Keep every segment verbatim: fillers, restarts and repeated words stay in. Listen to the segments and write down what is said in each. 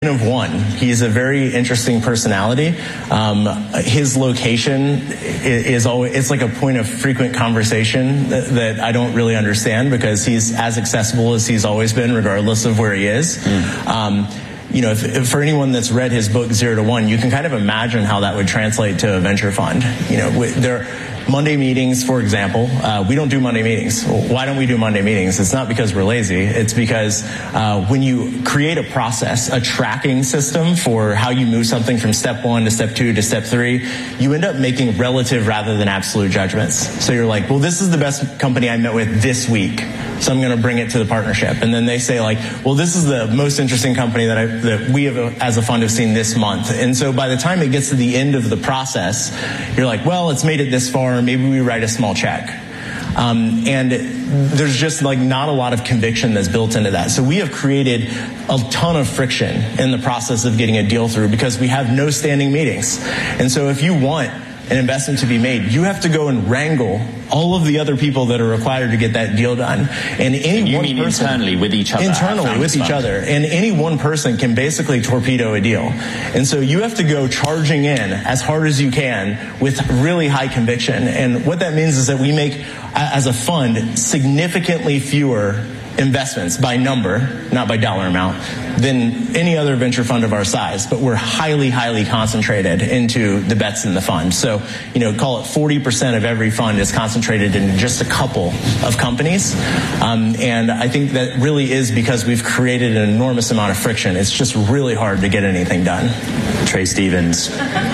of one. He's a very interesting personality. Um, his location is always, it's like a point of frequent conversation that, that I don't really understand, because he's as accessible as he's always been, regardless of where he is. Mm. Um, you know, if, if for anyone that's read his book Zero to One, you can kind of imagine how that would translate to a venture fund. You know, there Monday meetings, for example, uh, we don't do Monday meetings. Why don't we do Monday meetings? It's not because we're lazy. It's because uh, when you create a process, a tracking system for how you move something from step one to step two to step three, you end up making relative rather than absolute judgments. So you're like, well, this is the best company I met with this week, so I'm going to bring it to the partnership. And then they say, like, well, this is the most interesting company that, I, that we have as a fund have seen this month. And so by the time it gets to the end of the process, you're like, well, it's made it this far. Maybe we write a small check. Um, and there's just like not a lot of conviction that's built into that. So we have created a ton of friction in the process of getting a deal through, because we have no standing meetings. And so if you want an investment to be made, you have to go and wrangle all of the other people that are required to get that deal done. And any and you one mean person, internally with each other? Internally with each fund. other. And any one person can basically torpedo a deal. And so you have to go charging in as hard as you can with really high conviction. And what that means is that we make, as a fund, significantly fewer investments by number, not by dollar amount, than any other venture fund of our size, but we're highly, highly concentrated into the bets in the fund. So, you know, call it forty percent of every fund is concentrated in just a couple of companies. Um, and I think that really is because we've created an enormous amount of friction. It's just really hard to get anything done. Trey Stevens,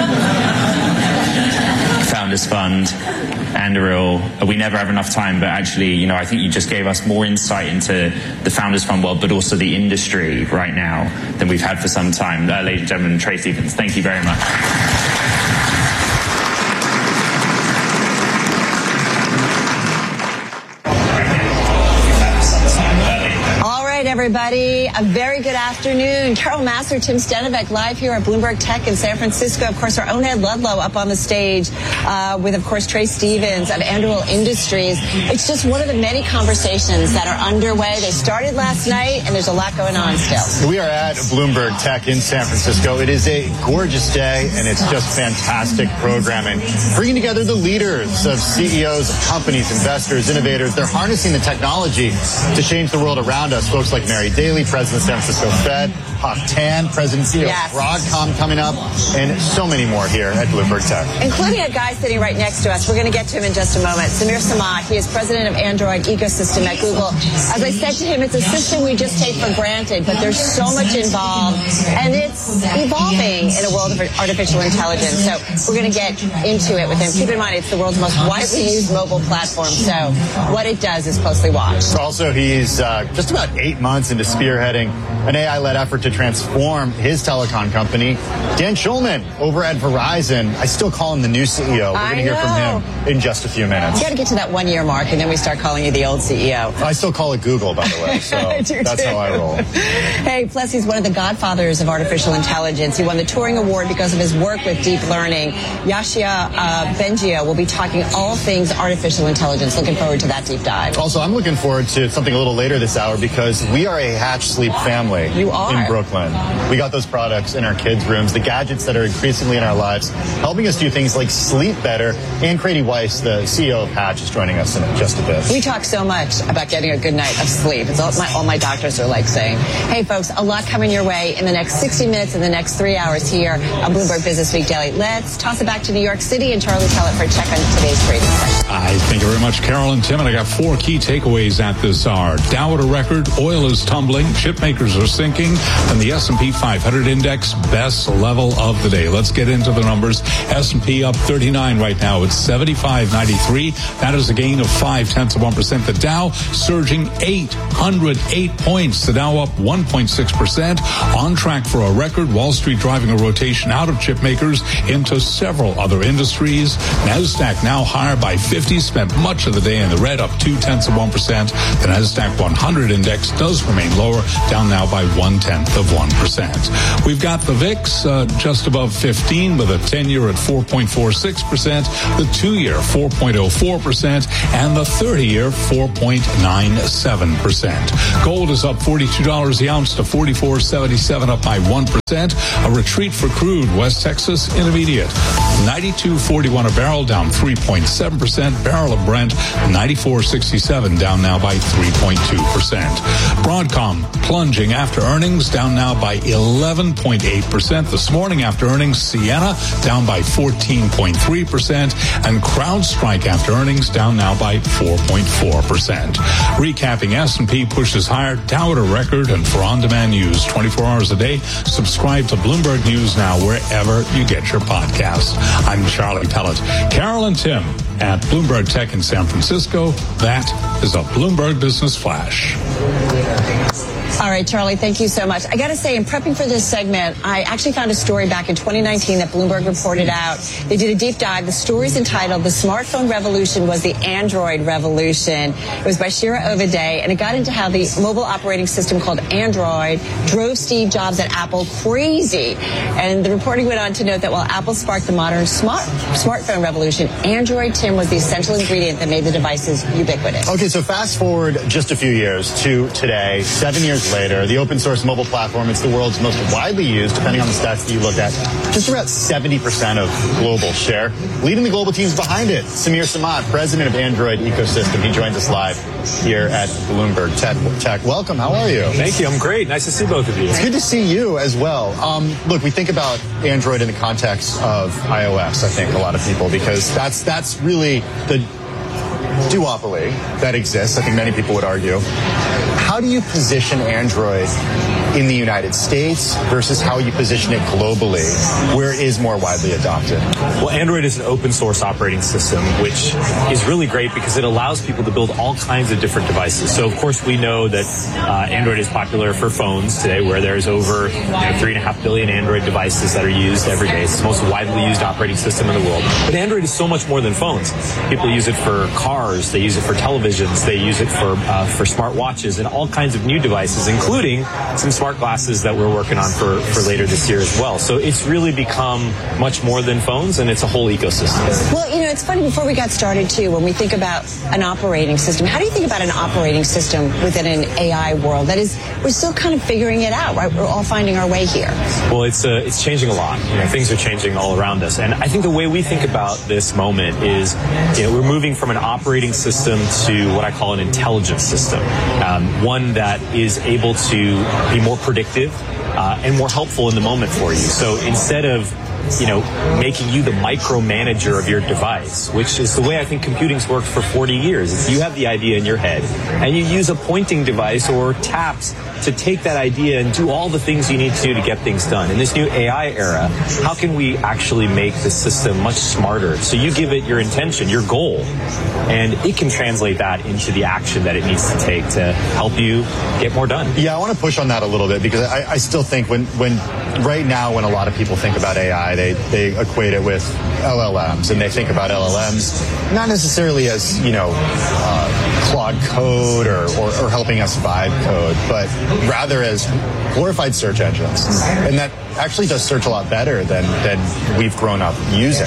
Founders Fund. Anduril, we never have enough time, but actually, you know, I think you just gave us more insight into the Founders Fund world, but also the industry right now than we've had for some time. Uh, ladies and gentlemen, Trey Stevens, thank you very much. Everybody, a very good afternoon. Carol Massar, Tim Stenovec, live here at Bloomberg Tech in San Francisco. Of course, our own Ed Ludlow up on the stage uh, with, of course, Trey Stevens of Anduril Industries. It's just one of the many conversations that are underway. They started last night, and there's a lot going on still. We are at Bloomberg Tech in San Francisco. It is a gorgeous day, and it's just fantastic programming. Bringing together the leaders of C E Os of companies, investors, innovators. They're harnessing the technology to change the world around us. Folks like Mary Daly, President of San Francisco Fed, Hock Tan, President and C E O yes. of Broadcom coming up, and so many more here at Bloomberg Tech. Including a guy sitting right next to us. We're going to get to him in just a moment. Samir Samad, he is President of Android Ecosystem at Google. As I said to him, it's a system we just take for granted, but there's so much involved, and it's evolving in a world of artificial intelligence. So we're going to get into it with him. Keep in mind, it's the world's most widely used mobile platform, so what it does is closely watched. Also, he's uh, just about eight months into spearheading an A I-led effort to transform his telecom company. Dan Schulman over at Verizon, I still call him the new C E O. We're going to hear from him in just a few minutes. You got to get to that one-year mark, and then we start calling you the old C E O. I still call it Google, by the way, so that's too. how I roll. Hey, plus he's one of the godfathers of artificial intelligence. He won the Turing Award because of his work with deep learning. Yashia uh, Bengio will be talking all things artificial intelligence. Looking forward to that deep dive. Also, I'm looking forward to something a little later this hour, because we are a Hatch Sleep family you are. in Brooklyn. We got those products in our kids' rooms, the gadgets that are increasingly in our lives, helping us do things like sleep better. And Grady Weiss, the C E O of Hatch, is joining us in just a bit. We talk so much about getting a good night of sleep. It's all my, all my doctors are like saying. Hey, folks, a lot coming your way in the next sixty minutes, in the next three hours here on Bloomberg Business Week Daily. Let's toss it back to New York City and Charlie Kellett for a check on today's trading session. I thank you very much, Carol and Tim. And I got four key takeaways at this hour. Dow at a record, oil is tumbling, chip makers are sinking, and the S and P five hundred index best level of the day. Let's get into the numbers. S and P up thirty-nine right now. It's seventy-five ninety-three. That is a gain of five tenths of one percent. The Dow surging eight hundred eight points. The Dow up one point six percent. On track for a record. Wall Street driving a rotation out of chip makers into several other industries. NASDAQ now higher by fifty. Spent much of the day in the red, up two tenths of one percent. The NASDAQ one hundred index does remain lower, down now by one-tenth of one percent. We've got the V I X uh, just above fifteen with a ten-year at four point four six percent, the two-year four point oh four percent, and the thirty-year four point nine seven percent. Gold is up forty-two dollars the ounce to forty-four seventy-seven, up by one percent. A retreat for crude, West Texas Intermediate, ninety-two forty-one a barrel, down three point seven percent. Barrel of Brent, ninety-four sixty-seven, down now by three point two percent. Broadcom plunging after earnings, down now by eleven point eight percent. This morning after earnings, Ciena down by fourteen point three percent, and CrowdStrike after earnings down now by four point four percent. Recapping, S and P pushes higher, Dow at a record, and for on-demand news twenty-four hours a day, subscribe to Bloomberg News now wherever you get your podcasts. I'm Charlie Pellet. Carol and Tim at Bloomberg Tech in San Francisco. That is a Bloomberg Business Flash. All right, Charlie, thank you so much. I got to say, in prepping for this segment, I actually found a story back in twenty nineteen that Bloomberg reported out. They did a deep dive. The story's entitled, "The Smartphone Revolution Was the Android Revolution." It was by Shira Ovide, and it got into how the mobile operating system called Android drove Steve Jobs at Apple crazy. And the reporting went on to note that while Apple sparked the modern smart smartphone revolution, Android, Tim, was the essential ingredient that made the devices ubiquitous. Okay, so fast forward just a few years to today, seven years later, the open source mobile platform, it's the world's most widely used, depending on the stats that you look at, just about seventy percent of global share. Leading the global teams behind it, Samir Samad, president of Android Ecosystem. He joins us live here at Bloomberg Tech. Tech. Welcome, how are you? Thank you, I'm great. Nice to see both of you. It's good to see you as well. Um, look, we think about Android in the context of iOS, I think, a lot of people, because that's that's really the duopoly that exists. I think many people would argue. How do you position Android in the United States versus how you position it globally, where it is more widely adopted? Well, Android is an open source operating system, which is really great because it allows people to build all kinds of different devices. So, of course, we know that uh, Android is popular for phones today, where there's over you know, three and a half billion Android devices that are used every day. It's the most widely used operating system in the world. But Android is so much more than phones. People use it for cars, they use it for televisions, they use it for uh, for smart watches, and all kinds of new devices, including some smart glasses that we're working on for, for later this year as well. So it's really become much more than phones, and it's a whole ecosystem. Well, you know, it's funny, before we got started, too, when we think about an operating system, how do you think about an operating system within an A I world? That is, we're still kind of figuring it out, right? We're all finding our way here. Well, it's uh, it's changing a lot. You know, things are changing all around us. And I think the way we think about this moment is, you know, we're moving from an operating system to what I call an intelligence system. Um, one that is able to be more predictive uh, and more helpful in the moment for you. So instead of you know, making you the micromanager of your device, which is the way I think computing's worked for forty years. If you have the idea in your head and you use a pointing device or taps to take that idea and do all the things you need to do to get things done. In this new A I era, how can we actually make the system much smarter? So you give it your intention, your goal, and it can translate that into the action that it needs to take to help you get more done. Yeah, I want to push on that a little bit, because I, I still think when, when right now when a lot of people think about A I, they, they equate it with L L Ms, and they think about L L Ms not necessarily as, you know, uh, Claude Code or, or, or helping us vibe code, but rather as glorified search engines. And that actually does search a lot better than, than we've grown up using.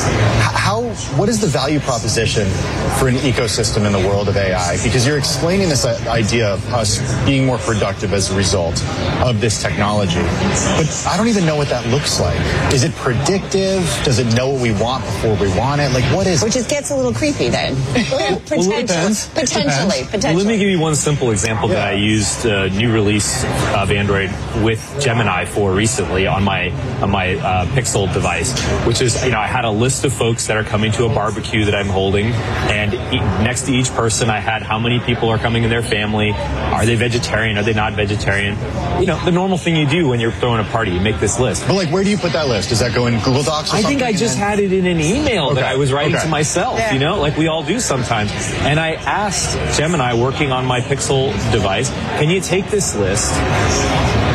How, what is the value proposition for an ecosystem in the world of A I? Because you're explaining this idea of us being more productive as a result of this technology. But I don't even know what that looks like. Is it predictive? Does it know what we want before we want it? Like, what is it? Which just gets a little creepy then. Potentially. Well, it depends. Potentially. It Potentially. Well, let me give you one simple example yeah. that I used a new release of Android with Gemini for recently on my on my uh, Pixel device, which is, you know, I had a list of folks that are coming to a barbecue that I'm holding, and e- next to each person I had how many people are coming in their family, are they vegetarian, are they not vegetarian, you know, the normal thing you do when you're throwing a party, you make this list. But like, where do you put that list? Does that go in Google Docs or I something? think I just had it in an email okay. that I was writing okay. to myself, yeah. you know, like we all do sometimes. And I asked Gemini, working on my Pixel device, can you take this list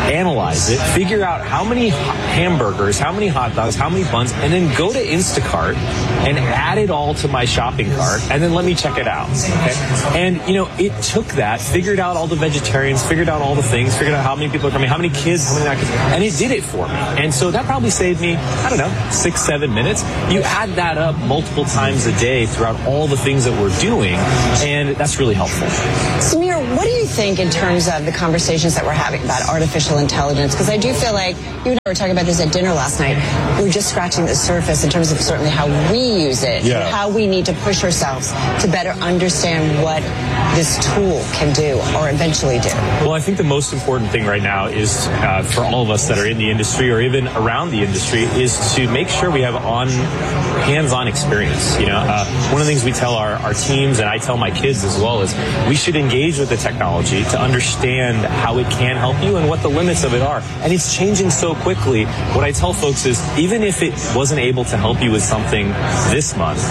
analyze it, figure out how many hamburgers, how many hot dogs, how many buns, and then go to Instacart and add it all to my shopping cart, and then let me check it out. Okay? And, you know, it took that, figured out all the vegetarians, figured out all the things, figured out how many people are coming, how many kids, how many not kids, and it did it for me. And so that probably saved me, I don't know, six, seven minutes. You add that up multiple times a day throughout all the things that we're doing, and that's really helpful. Samir, what do you think in terms of the conversations that we're having about artificial intelligence? Because I do feel like, you and I were talking about this at dinner last night, we're just scratching the surface in terms of certainly how we use it, yeah. and how we need to push ourselves to better understand what this tool can do or eventually do. Well, I think the most important thing right now is uh, for all of us that are in the industry or even around the industry is to make sure we have on hands-on experience. You know, uh, one of the things we tell our, our teams, and I tell my kids as well, is we should engage with the technology to understand how it can help you and what the limits of it are. And it's changing so quickly. What I tell folks is, even if it wasn't able to help you with something this month,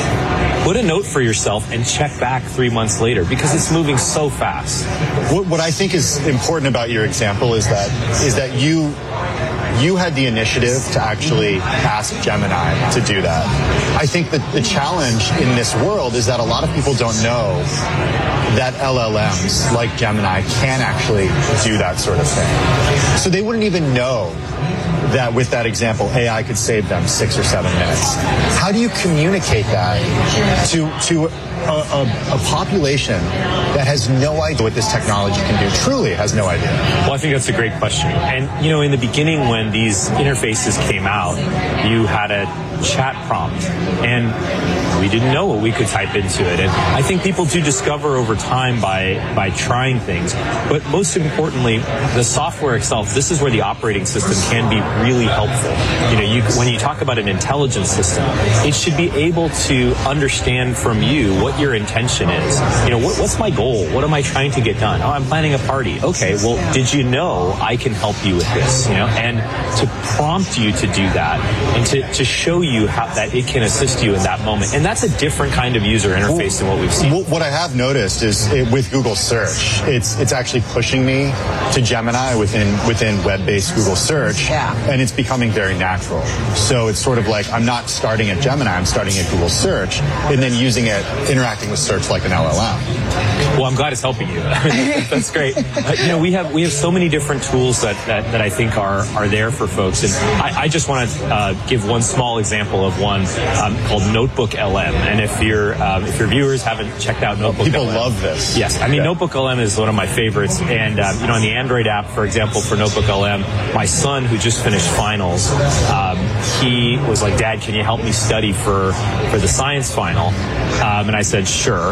put a note for yourself and check back three months later, because it's moving so fast. What, what I think is important about your example is that is that you you had the initiative to actually ask Gemini to do that. I think that the challenge in this world is that a lot of people don't know that L L Ms like Gemini can actually do that sort of thing. So they wouldn't even know that with that example, A I could save them six or seven minutes. How do you communicate that to to a, a, a population that has no idea what this technology can do? Truly has no idea. Well, I think that's a great question. And, you know, in the beginning when these interfaces came out, you had a chat prompt, and we didn't know what we could type into it. And I think people do discover over time by by trying things. But most importantly, the software itself, this is where the operating system can be really helpful. You know, you, when you talk about an intelligence system, it should be able to understand from you what your intention is. You know, what, what's my goal? What am I trying to get done? Oh, I'm planning a party. Okay, well, did you know I can help you with this? You know, and to prompt you to do that and to, to show you how that it can assist you in that moment. And that's a different kind of user interface well, than what we've seen. Well, what I have noticed is it, with Google search, it's it's actually pushing me to Gemini within within web-based Google search, yeah. and it's becoming very natural. So it's sort of like I'm not starting at Gemini, I'm starting at Google search, and then using it, interacting with search like an L L M. Well, I'm glad it's helping you. That's great. Uh, you know, we have we have so many different tools that, that, that I think are are there for folks, and I, I just want to uh, give one small example of one um, called Notebook L M. And if your um, if your viewers haven't checked out Notebook People L M, love this. Yes, I mean yeah. Notebook L M is one of my favorites, and um, you know, on the Android app, for example, for Notebook L M, my son who just finished finals, um, he was like, "Dad, can you help me study for for the science final?" Um, and I said, "Sure,"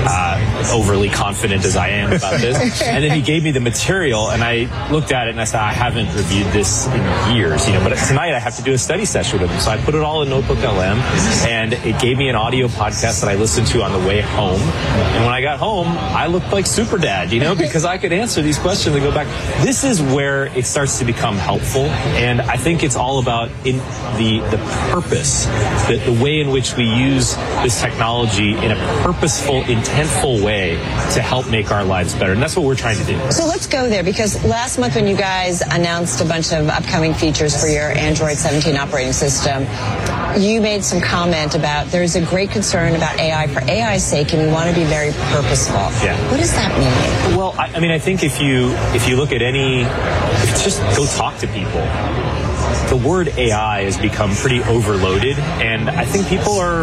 uh, overly confident as I am about this. And then he gave me the material, and I looked at it and I said, "I haven't reviewed this in years, you know, but tonight I have to do a study session with him." So I put it all in Notebook L M, and it gave me an audio podcast that I listened to on the way home. And when I got home, I looked like Super Dad, you know, because I could answer these questions and go back. This is where it starts to become helpful, and I think it's all about in the the purpose, the, the way in which we use this technology in a purposeful, intentful way to help make our lives better. And that's what we're trying to do. So let's go there, because last month when you guys announced a bunch of upcoming features for your Android seventeen operating system, you made some comment about there's a great concern about A I for A I's sake, and we want to be very purposeful. Yeah. What does that mean? Well, I, I mean, I think if you if you look at any, if you just go talk to people, the word A I has become pretty overloaded, and I think people are,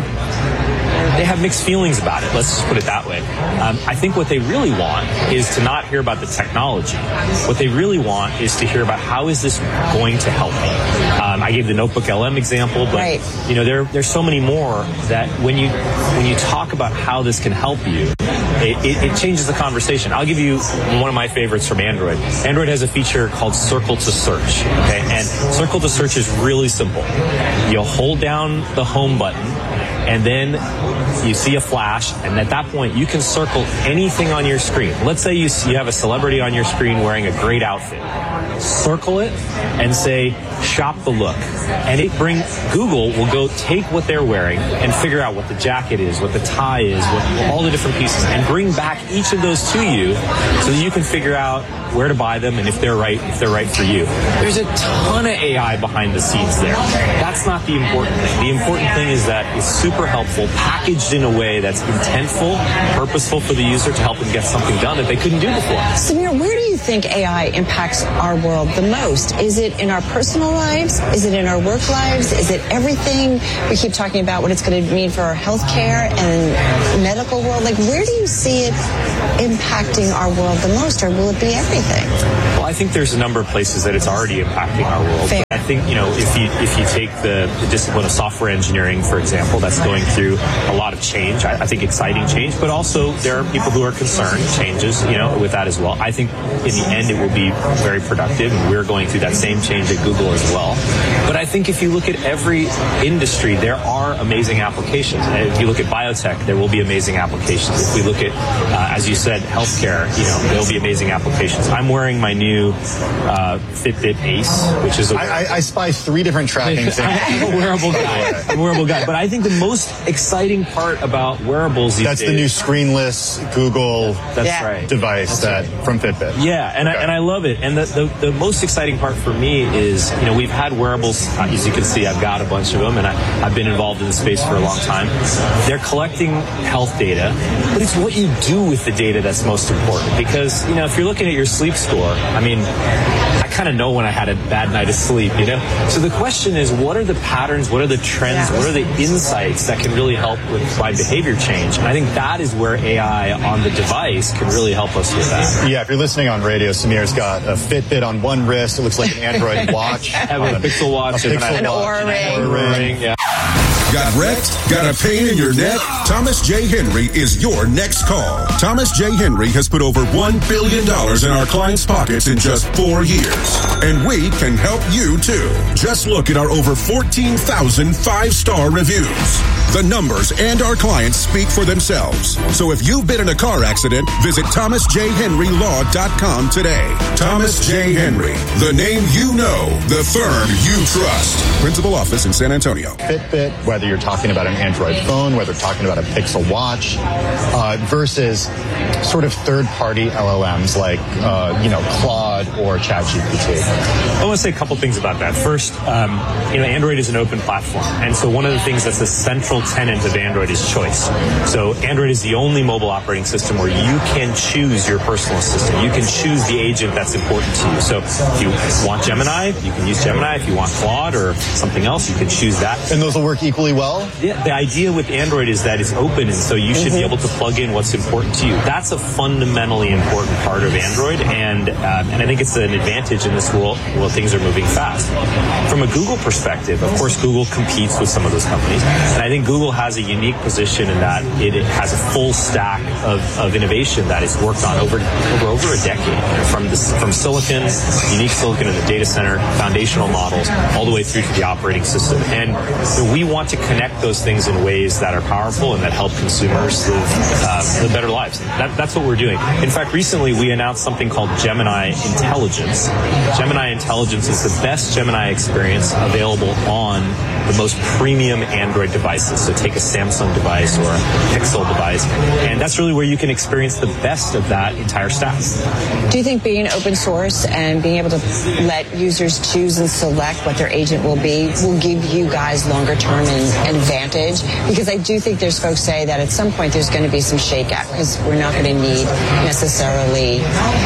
they have mixed feelings about it. Let's just put it that way. Um, I think what they really want is to not hear about the technology. What they really want is to hear about how is this going to help me. Um, I gave the Notebook L M example, but right. you know, there there's so many more that when you when you talk about how this can help you, It, it, it changes the conversation. I'll give you one of my favorites from Android. Android has a feature called Circle to Search. Okay, and Circle to Search is really simple. You hold down the home button, and then you see a flash, and at that point you can circle anything on your screen. Let's say you, you have a celebrity on your screen wearing a great outfit. Circle it and say, shop the look, and it bring Google will go take what they're wearing and figure out what the jacket is, what the tie is, what all the different pieces, and bring back each of those to you so that you can figure out where to buy them and if they're right, if they're right for you. There's a ton of A I behind the scenes there. That's not the important thing. The important thing is that it's super helpful, packaged in a way that's intentful, purposeful for the user to help them get something done that they couldn't do before. Samir, where do you think A I impacts our world the most? Is it in our personal lives? Is it in our work lives? Is it everything? We keep talking about what it's going to mean for our healthcare and medical world. Like, where do you see it impacting our world the most, or will it be everything? Well, I think there's a number of places that it's already impacting our world. Fair. But I think, you know, if you if you take the, the discipline of software engineering, for example, that's going through a lot of change. I, I think exciting change, but also there are people who are concerned changes, you know, with that as well. I think in the end it will be very productive, and we're going through that same change at Google as well. But I think if you look at every industry, there are amazing applications. And if you look at biotech, there will be amazing applications. If we look at, uh, as you said, healthcare, you know, there will be amazing applications. I'm wearing my new uh, Fitbit Ace, which is a... I, I, I spy three different tracking things. I'm a wearable guy. I'm a wearable guy. But I think the most exciting part about wearables these That's days... the new screenless Google That's Yeah. right. device That's that from Fitbit. Yeah, and, Okay. I, and I love it. And the, the, the most exciting part for me is, you know, we've had wearables, uh, as you can see, I've got a bunch of them, and I, I've been involved in the space for a long time. They're collecting health data, but it's what you do with the data that's most important. Because, you know, if you're looking at your sleep score, I mean, I kind of know when I had a bad night of sleep, you know? So the question is, what are the patterns, what are the trends, what are the insights that can really help with my behavior change? And I think that is where A I on the device can really help us with that. Yeah, if you're listening on radio, Samir's got a Fitbit on one wrist. It looks like an Android watch. I have a Pixel watch, a and Pixel an watch, Oura Ring. Oura Ring, yeah. Got wrecked? Got a pain in your neck? Thomas J. Henry is your next call. Thomas J. Henry has put over one billion dollars in our clients' pockets in just four years. And we can help you too. Just look at our over fourteen thousand five-star reviews. The numbers and our clients speak for themselves. So if you've been in a car accident, visit thomas j henry law dot com today. Thomas J. Henry, the name you know, the firm you trust. Principal office in San Antonio. Fitbit, whether you're talking about an Android phone, whether you're talking about a Pixel watch, uh, versus sort of third-party L L Ms like, uh, you know, Claude or ChatGPT. I want to say a couple things about that. First, um, you know, Android is an open platform. And so one of the things that's a central tenet of Android is choice. So Android is the only mobile operating system where you can choose your personal assistant. You can choose the agent that's important to you. So if you want Gemini, you can use Gemini. If you want Claude or something else, you can choose that. And those will work equally well? Yeah, the idea with Android is that it's open, and so you should mm-hmm. be able to plug in what's important to you. That's a fundamentally important part of Android, and um, and I think it's an advantage in this world where things are moving fast. From a Google perspective, of course, Google competes with some of those companies, and I think Google has a unique position in that it, it has a full stack of, of innovation that it's worked on over over, over a decade, you know, from this, from silicon, unique silicon in the data center, foundational models, all the way through to the operating system. And you know, we want to connect those things in ways that are powerful and that help consumers live, uh, live better lives. That, that's what we're doing. In fact, recently we announced something called Gemini Intelligence. Gemini Intelligence is the best Gemini experience available on the most premium Android devices. So take a Samsung device or a Pixel device, and that's really where you can experience the best of that entire stack. Do you think being open source and being able to let users choose and select what their agent will be will give you guys longer term an advantage? Because I do think there's folks say that at some point there's going to be some shakeout because we're not going to need necessarily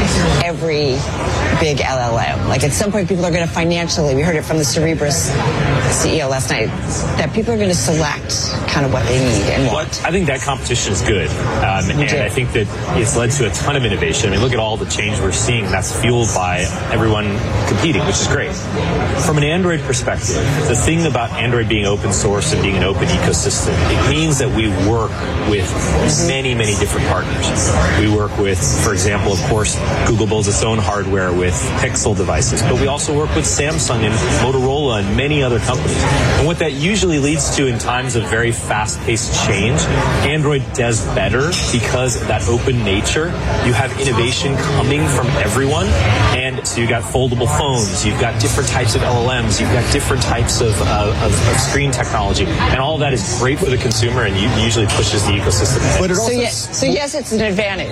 every big L L M. Like at some point people are going to financially, we heard it from the Cerebras C E O last night, that people are going to select kind of what they need and want. I think that competition is good. Um, and I think that it's led to a ton of innovation. I mean, look at all the change we're seeing that's fueled by everyone competing, which is great. From an Android perspective, the thing about Android being open source ecosystem being an open ecosystem, it means that we work with many, many different partners. We work with, for example, of course, Google builds its own hardware with Pixel devices, but we also work with Samsung and Motorola and many other companies. And what that usually leads to in times of very fast-paced change, Android does better because of that open nature. You have innovation coming from everyone, and so you've got foldable phones, you've got different types of L L Ms, you've got different types of, uh, of, of screen technology, and all of that is great for the consumer and usually pushes the ecosystem ahead. But it also, so, yes, so yes, it's an advantage.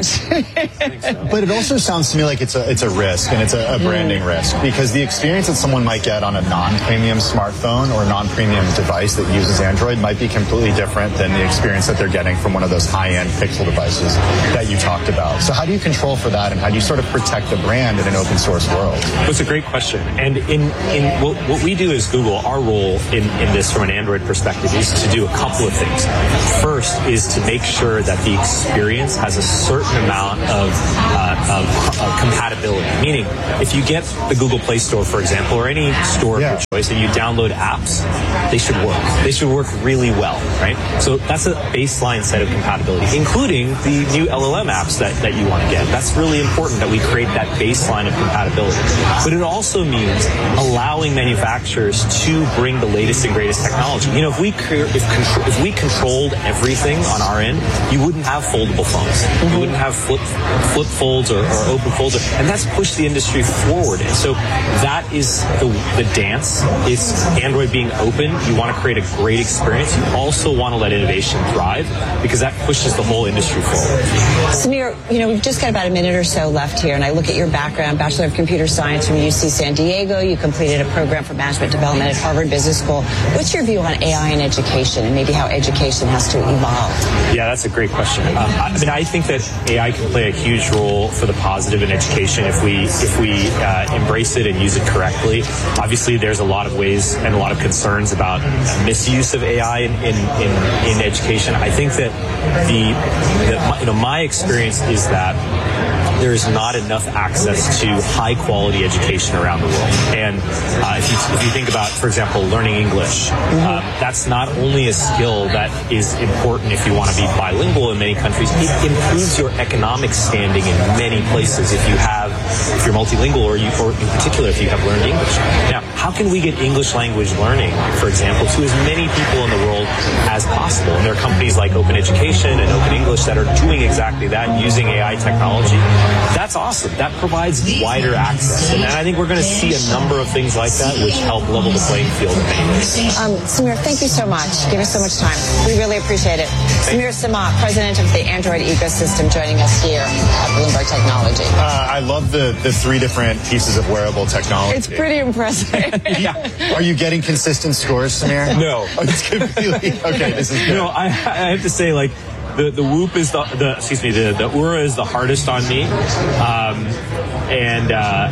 so. But it also sounds to me like it's a it's a risk, and it's a, a branding mm. risk, because the experience that someone might get on a non-premium smartphone or non-premium device that uses Android might be completely different than the experience that they're getting from one of those high-end Pixel devices that you talked about. So how do you control for that, and how do you sort of protect the brand in an open source world? That's a great question. And in, in what, what we do as Google, our role in, in this from an Android perspective is to do a couple of things. First is to make sure that the experience has a certain amount of, uh, of, of compatibility. Meaning, if you get the Google Play Store, for example, or any store yeah. of your choice, and you download apps, they should work. They should work really well, right? So that's a baseline set of compatibility, including the new L L M apps that, that you want to get. That's really important that we create that baseline of compatibility. But it also means allowing manufacturers to bring the latest and greatest technology. You know, if we if, control, if we controlled everything on our end, you wouldn't have foldable phones. Mm-hmm. You wouldn't have flip flip folds or, or open folds, and that's pushed the industry forward. And so that is the, the dance. It's Android being open. You want to create a great experience. You also want to let innovation thrive, because that pushes the whole industry forward. Samir, you know, we've just got about a minute or so left here, and I look at your background, Bachelor of Computer Science from U C San Diego. You completed a program for management development at Harvard Business School. What's your view on A I in education, and maybe how education has to evolve? Yeah, that's a great question. Um, I mean, I think that A I can play a huge role for the positive in education if we if we uh, embrace it and use it correctly. Obviously, there's a lot of ways and a lot of concerns about misuse of A I in in, in, in education. I think that the, the you know my experience is that there is not enough access to high quality education around the world. And uh, if, you, if you think about, for example, learning English, mm-hmm. um, that's not only a skill that is important if you want to be bilingual in many countries, it improves your economic standing in many places if you have, if you're multilingual, or, you, or in particular if you have learned English. Now, how can we get English language learning, for example, to as many people in the world as possible? And there are companies like Open Education and Open English that are doing exactly that, using A I technology. That's awesome. That provides wider access. And I think we're going to see a number of things like that which help level the playing field in many ways. Um, Samir, thank you so much. Give us so much time. We really appreciate it. Samir Samat, president of the Android ecosystem, joining us here at Bloomberg Technology. Uh, I love the, the three different pieces of wearable technology. It's pretty impressive. Yeah. Are you getting consistent scores, Samir? No. Oh, it's completely, okay, this is good. No, I, I have to say, like, The, the Whoop is the, the excuse me the, the Oura is the hardest on me, um, and uh,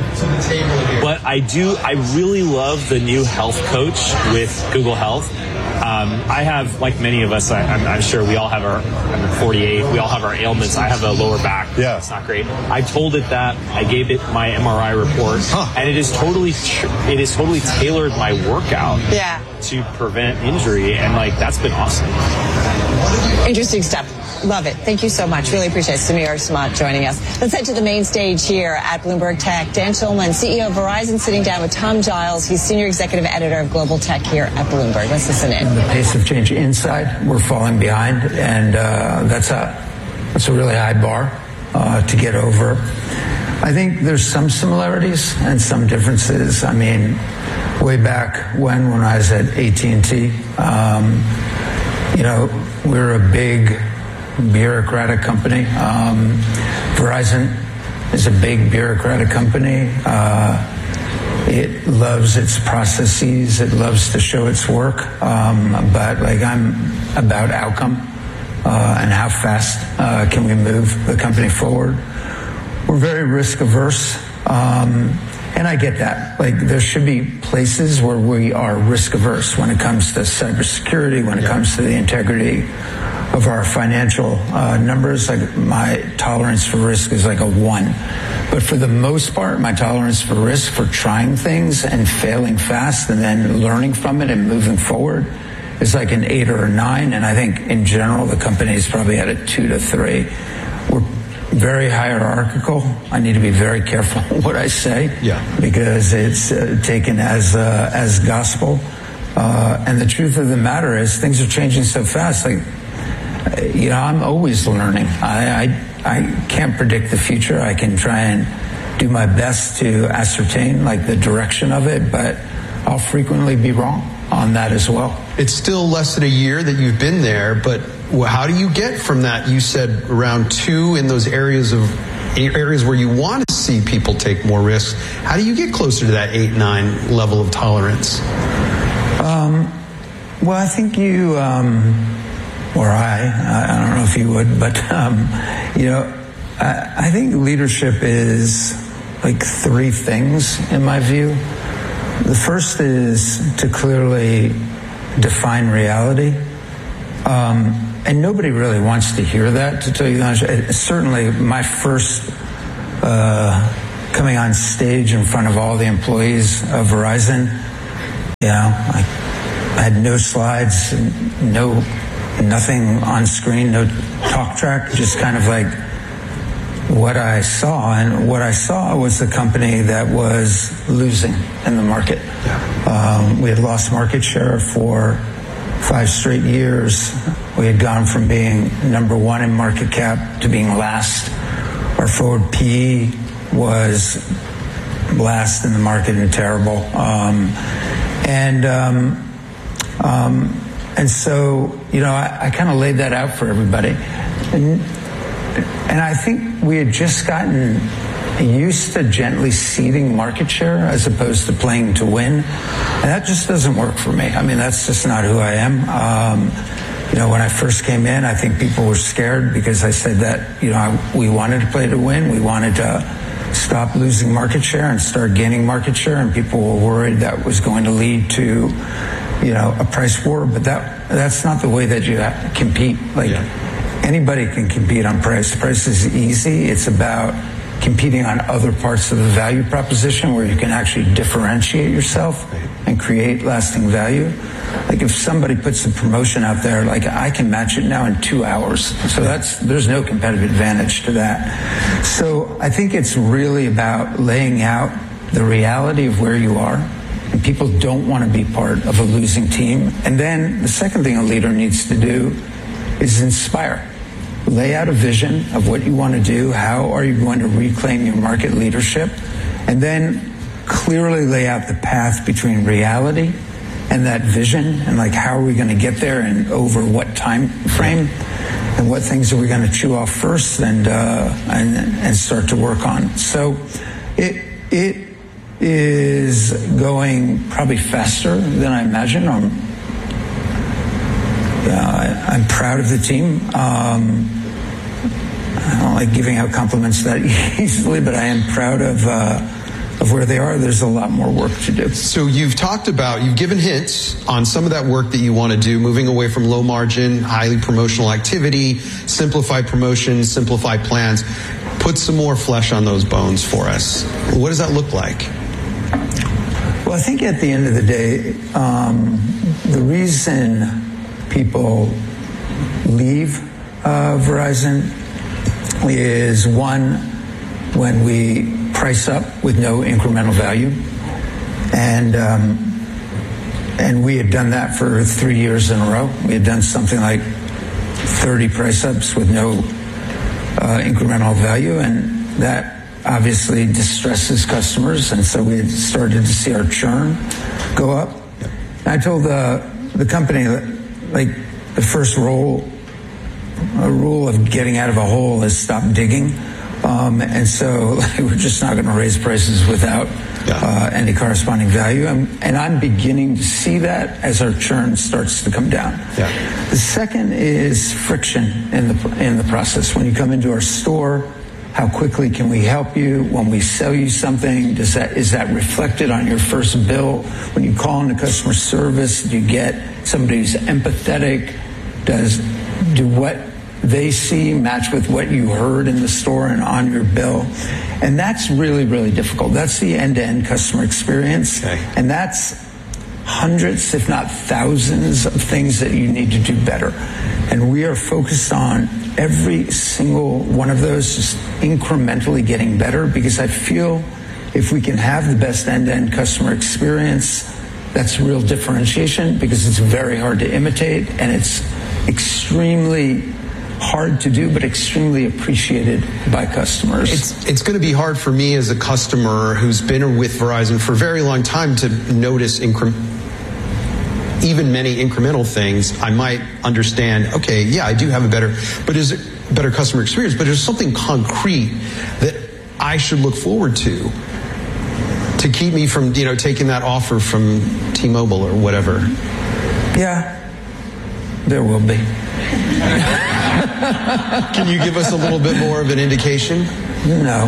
but I do I really love the new Health Coach with Google Health. Um, I have, like many of us, I, I'm, I'm sure we all have our, I'm forty-eight, we all have our ailments. I have a lower back. Yeah. It's not great. I told it that, I gave it my M R I report, huh. and it is totally, it is totally tailored my workout yeah. to prevent injury, and like, that's been awesome. Interesting stuff. Love it. Thank you so much. Really appreciate Samir Samat joining us. Let's head to the main stage here at Bloomberg Tech. Dan Schulman, C E O of Verizon, sitting down with Tom Giles. He's Senior Executive Editor of Global Tech here at Bloomberg. Let's listen in. The pace of change inside, we're falling behind, and uh, that's a that's a really high bar uh, to get over. I think there's some similarities and some differences. I mean, way back when, when I was at A T and T, um, you know, we were a big bureaucratic company. Um, Verizon is a big bureaucratic company. Uh, it loves its processes. It loves to show its work. Um, but like I'm about outcome uh, and how fast uh, can we move the company forward. We're very risk averse. Um, and I get that. Like there should be places where we are risk averse when it comes to cybersecurity, when it comes to the integrity of our financial uh, numbers. Like my tolerance for risk is like a one. But for the most part, my tolerance for risk, for trying things and failing fast and then learning from it and moving forward is like an eight or a nine, and I think in general the company is probably at a two to three. We're very hierarchical. I need to be very careful what I say, yeah. because it's uh, taken as uh, as gospel. Uh, and the truth of the matter is, things are changing so fast. Like, you know, I'm always learning. I, I I can't predict the future. I can try and do my best to ascertain like the direction of it, but I'll frequently be wrong on that as well. It's still less than a year that you've been there, but how do you get from that? You said around two in those areas of areas where you want to see people take more risks. How do you get closer to that eight, nine level of tolerance? Um, well, I think you, um, or I, I don't know if you would, but, um, you know, I, I think leadership is like three things in my view. The first is to clearly define reality. Um, and nobody really wants to hear that, to tell you the honest. Certainly my first uh, coming on stage in front of all the employees of Verizon, you know, I, I had no slides, no, nothing on screen, no talk track, just kind of like what I saw. And what I saw was a company that was losing in the market. Um, we had lost market share for five straight years. We had gone from being number one in market cap to being last. Our forward P E was last in the market and terrible. Um, and um, um, and so, you know, I, I kind of laid that out for everybody. And, and I think we had just gotten used to gently ceding market share as opposed to playing to win. And that just doesn't work for me. I mean, that's just not who I am. Um, you know, when I first came in, I think people were scared because I said that, you know, I, we wanted to play to win. We wanted to stop losing market share and start gaining market share. And people were worried that was going to lead to, you know, a price war. But that that's not the way that you have to compete. Like, yeah. Anybody can compete on price. Price is easy. It's about competing on other parts of the value proposition where you can actually differentiate yourself and create lasting value. Like if somebody puts a promotion out there, like I can match it now in two hours. So that's, there's no competitive advantage to that. So I think it's really about laying out the reality of where you are. And people don't want to be part of a losing team. And then the second thing a leader needs to do is inspire. Lay out a vision of what you want to do. How are you going to reclaim your market leadership? And then clearly lay out the path between reality and that vision, and like how are we going to get there and over what time frame, and what things are we going to chew off first and uh, and, and start to work on. So it it is going probably faster than I imagined. I'm, uh, I'm proud of the team. Um, I don't like giving out compliments that easily, but I am proud of uh, of where they are. There's a lot more work to do. So you've talked about, you've given hints on some of that work that you want to do, moving away from low margin, highly promotional activity, simplify promotions, simplify plans. Put some more flesh on those bones for us. What does that look like? Well, I think at the end of the day, um, the reason people leave uh, Verizon is, one, when we price up with no incremental value, and um, and we had done that for three years in a row. We had done something like thirty price ups with no uh, incremental value, and that obviously distresses customers, and so we had started to see our churn go up. And I told uh, the company that, like, the first rule, a rule of getting out of a hole is stop digging. Um, and so like, we're just not going to raise prices without yeah. uh, any corresponding value. And, and I'm beginning to see that as our churn starts to come down. Yeah. The second is friction in the in the process. When you come into our store, how quickly can we help you? When we sell you something, does that is that reflected on your first bill? When you call into customer service, do you get somebody who's empathetic? Does do what they see match with what you heard in the store and on your bill? And that's really, really difficult. That's the end-to-end customer experience. Okay. And that's hundreds, if not thousands, of things that you need to do better. And we are focused on every single one of those just incrementally getting better, because I feel if we can have the best end-to-end customer experience, that's real differentiation, because it's very hard to imitate and it's extremely hard to do, but extremely appreciated by customers. It's, it's going to be hard for me as a customer who's been with Verizon for a very long time to notice incre- even many incremental things. I might understand, okay, yeah, I do have a better, but is it better customer experience? But there's something concrete that I should look forward to to keep me from, you know, taking that offer from T-Mobile or whatever. Yeah, there will be. Can you give us a little bit more of an indication? No.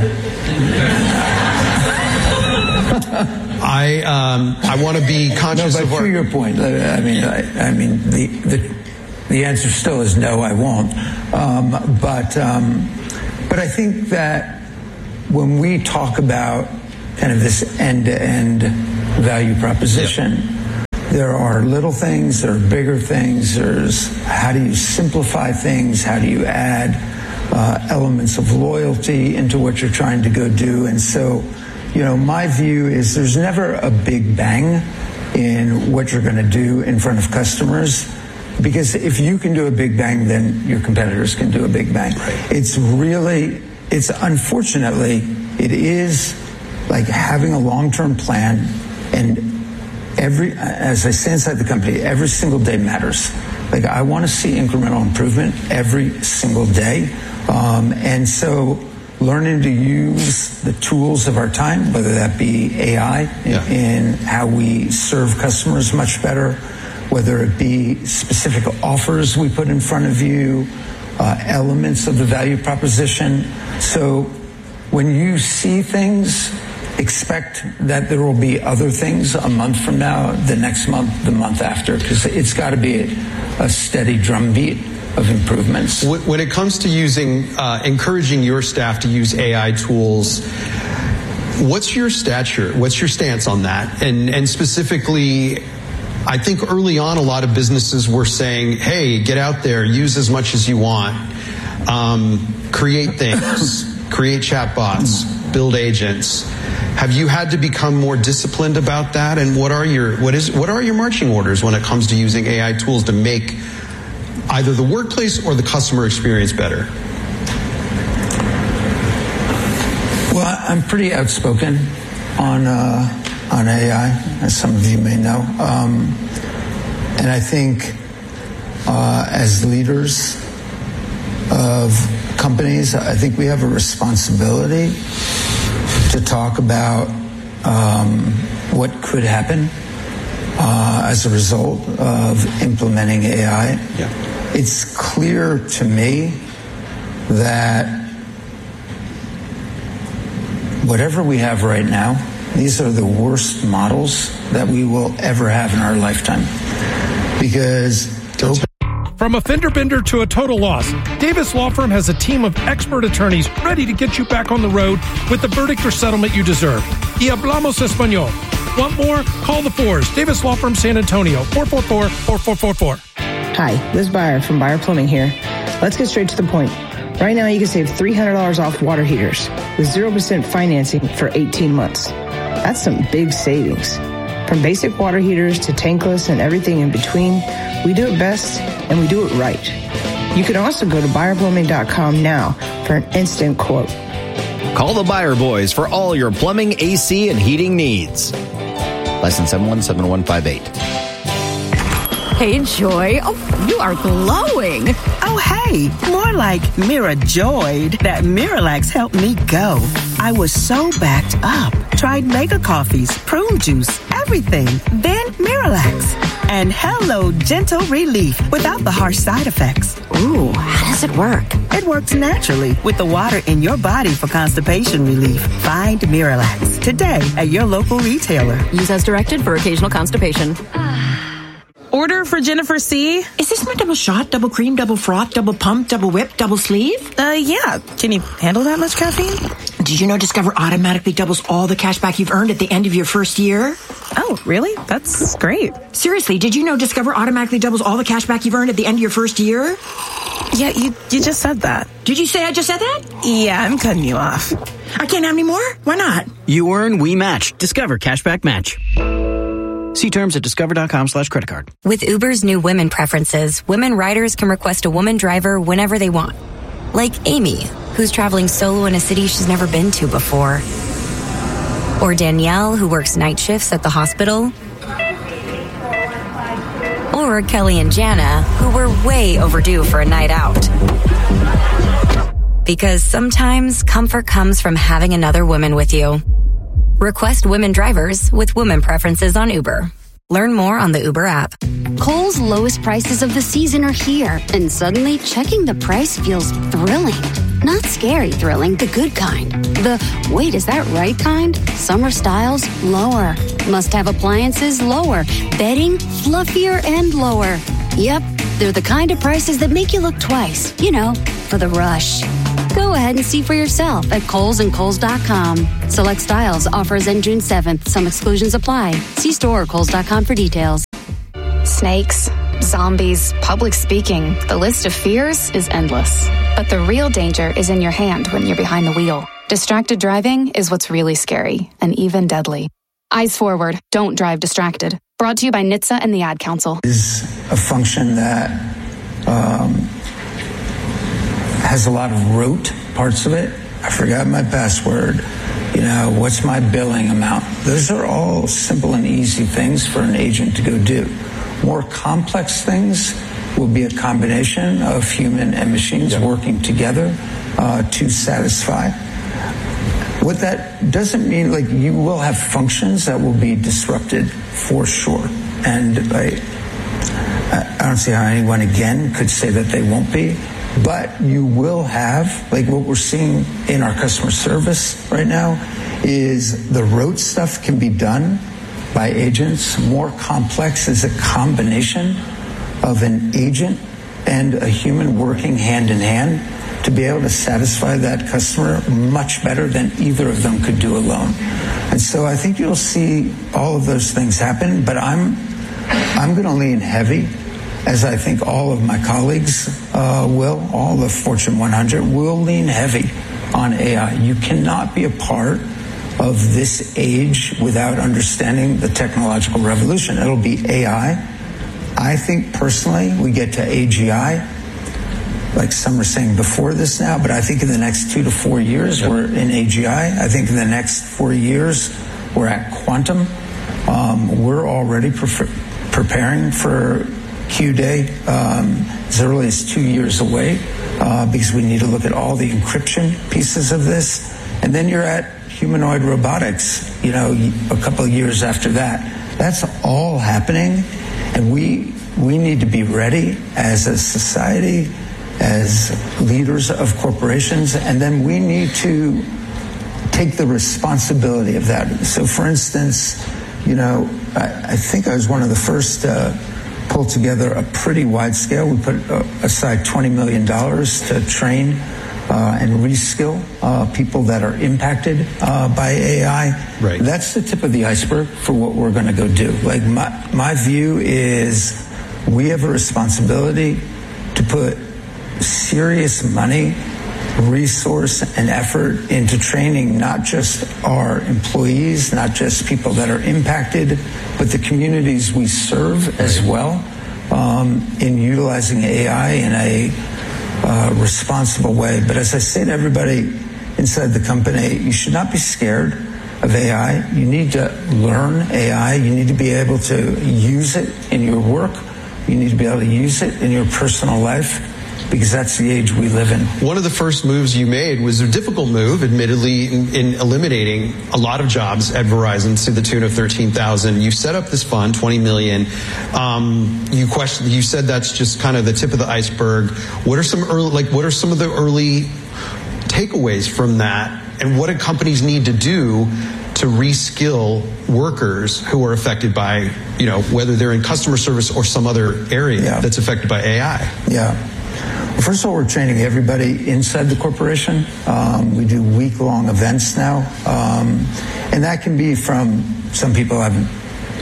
I um, I want to be conscious no, but of our... to your point, I mean, I, I mean, the, the the answer still is no, I won't. Um, but um, but I think that when we talk about kind of this end-to-end value proposition, yep. there are little things, there are bigger things. There's how do you simplify things? How do you add uh, elements of loyalty into what you're trying to go do? And so, you know, my view is there's never a big bang in what you're going to do in front of customers, because if you can do a big bang, then your competitors can do a big bang. Right. It's really, it's unfortunately, it is like having a long-term plan, and every, as I say inside the company, every single day matters. Like, I want to see incremental improvement every single day. Um, and so learning to use the tools of our time, whether that be A I yeah. in, in how we serve customers much better, whether it be specific offers we put in front of you, uh, elements of the value proposition. So when you see things, expect that there will be other things a month from now, the next month, the month after, because it's got to be a, a steady drumbeat of improvements. When it comes to using, uh, encouraging your staff to use A I tools, what's your stature? What's your stance on that? And and specifically, I think early on, a lot of businesses were saying, hey, get out there, use as much as you want, um, create things, create chatbots, build agents. Have you had to become more disciplined about that? And what are your what is what are your marching orders when it comes to using A I tools to make either the workplace or the customer experience better? Well, I'm pretty outspoken on uh, on A I, as some of you may know, um, and I think uh, as leaders of companies, I think we have a responsibility to talk about um, what could happen uh, as a result of implementing A I. Yeah. It's clear to me that whatever we have right now, these are the worst models that we will ever have in our lifetime. Because from a fender bender to a total loss, Davis Law Firm has a team of expert attorneys ready to get you back on the road with the verdict or settlement you deserve. Y hablamos español. Want more? Call the fours. Davis Law Firm San Antonio, four four four, four four four four. Hi, Liz Byer from Byer Plumbing here. Let's get straight to the point. Right now, you can save three hundred dollars off water heaters with zero percent financing for eighteen months. That's some big savings. From basic water heaters to tankless and everything in between, we do it best and we do it right. You can also go to Byer Plumbing dot com now for an instant quote. Call the Byer Boys for all your plumbing, A C, and heating needs. License seven one seven one five eight. Hey, Joy. Oh, you are glowing. Oh, hey. More like Mira joyed that Miralax helped me go. I was so backed up. Tried mega coffees, prune juice, everything. Then Miralax. And hello, gentle relief without the harsh side effects. Ooh, how does it work? It works naturally with the water in your body for constipation relief. Find Miralax today at your local retailer. Use as directed for occasional constipation. Order for Jennifer C. Is this my double shot, double cream, double froth, double pump, double whip, double sleeve? Uh, yeah. Can you handle that much caffeine? Did you know Discover automatically doubles all the cash back you've earned at the end of your first year? Oh, really? That's great. Seriously, did you know Discover automatically doubles all the cash back you've earned at the end of your first year? Yeah, you, you just said that. Did you say I just said that? Yeah, I'm cutting you off. I can't have any more? Why not? You earn, we match. Discover Cashback Match. See terms at discover.com slash credit card. With Uber's new women preferences, women riders can request a woman driver whenever they want. Like Amy, who's traveling solo in a city she's never been to before. Or Danielle, who works night shifts at the hospital. Or Kelly and Jana, who were way overdue for a night out. Because sometimes comfort comes from having another woman with you. Request women drivers with women preferences on Uber. Learn more on the Uber app. Kohl's lowest prices of the season are here, and suddenly checking the price feels thrilling. Not scary thrilling, the good kind. The, wait, is that right kind? Summer styles, lower. Must-have appliances, lower. Bedding, fluffier and lower. Yep, they're the kind of prices that make you look twice, you know, for the rush. Go ahead and see for yourself at Kohl's and Kohl's dot com. Select styles, offers end June seventh. Some exclusions apply. See store or Kohl's dot com for details. Snakes, zombies, public speaking. The list of fears is endless. But the real danger is in your hand when you're behind the wheel. Distracted driving is what's really scary and even deadly. Eyes forward. Don't drive distracted. Brought to you by N H T S A and the Ad Council. Is a function that um, has a lot of rote parts of it. I forgot my password. You know, what's my billing amount? Those are all simple and easy things for an agent to go do. More complex things will be a combination of human and machines yeah. working together uh, to satisfy. What that doesn't mean, like, you will have functions that will be disrupted for sure. And I, I don't see how anyone, again, could say that they won't be. But you will have, like what we're seeing in our customer service right now, is the rote stuff can be done by agents. More complex is a combination of an agent and a human working hand in hand to be able to satisfy that customer much better than either of them could do alone. And so I think you'll see all of those things happen, but I'm I'm going to lean heavy, as I think all of my colleagues uh, will, all the Fortune one hundred will lean heavy on A I. You cannot be a part of this age without understanding the technological revolution. It'll be A I. I think personally we get to A G I, like some are saying before this now, but I think in the next two to four years yep. we're in A G I. I think in the next four years we're at quantum. Um, we're already pre- preparing for Q-Day um, as early as two years away uh, because we need to look at all the encryption pieces of this. And then you're at humanoid robotics, you know, a couple of years after that. That's all happening, and we we need to be ready as a society, as leaders of corporations, and then we need to take the responsibility of that. So, for instance, you know, I, I think I was one of the first uh, pull together a pretty wide scale. We put uh, aside twenty million dollars to train uh, and reskill uh, people that are impacted uh, by A I. Right. That's the tip of the iceberg for what we're going to go do. Like my, my view is we have a responsibility to put serious money, resource, and effort into training not just our employees, not just people that are impacted, but the communities we serve as well um, in utilizing A I in a uh, responsible way. But as I say to everybody inside the company, you should not be scared of A I. You need to learn A I. You need to be able to use it in your work. You need to be able to use it in your personal life, because that's the age we live in. One of the first moves you made was a difficult move, admittedly, in, in eliminating a lot of jobs at Verizon to the tune of thirteen thousand. You set up this fund, twenty million dollars. Um, you questioned, you said that's just kind of the tip of the iceberg. What are some early, like, what are some of the early takeaways from that, and what do companies need to do to reskill workers who are affected by, you know, whether they're in customer service or some other area yeah. that's affected by A I? Yeah. Well, first of all, we're training everybody inside the corporation. Um, we do week-long events now. Um, and that can be from some people have